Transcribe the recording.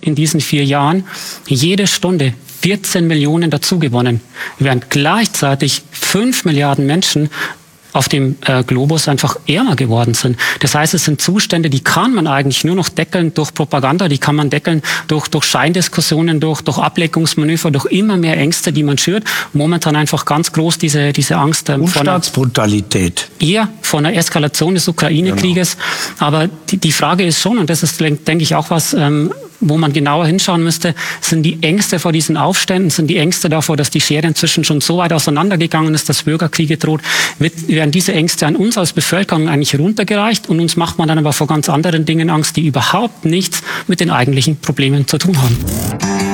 in diesen 4 Jahren jede Stunde 14 Millionen dazugewonnen, während gleichzeitig 5 Milliarden Menschen auf dem Globus einfach ärmer geworden sind. Das heißt, es sind Zustände, die kann man eigentlich nur noch deckeln durch Propaganda, die kann man deckeln durch Scheindiskussionen, durch Ablenkungsmanöver, durch immer mehr Ängste, die man schürt. Momentan einfach ganz groß diese Angst und Staatsbrutalität. Eher von einer Eskalation des Ukraine-Krieges. Genau. Aber die Frage ist schon, und das ist, denke ich, auch was, wo man genauer hinschauen müsste, sind die Ängste vor diesen Aufständen, sind die Ängste davor, dass die Schere inzwischen schon so weit auseinandergegangen ist, dass Bürgerkriege droht, werden diese Ängste an uns als Bevölkerung eigentlich runtergereicht und uns macht man dann aber vor ganz anderen Dingen Angst, die überhaupt nichts mit den eigentlichen Problemen zu tun haben.